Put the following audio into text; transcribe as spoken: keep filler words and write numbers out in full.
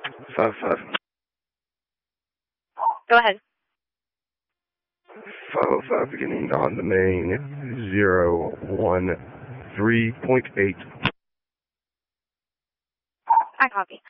Five five. Go ahead. Five oh five beginning on the main. Zero one three point eight. I copy.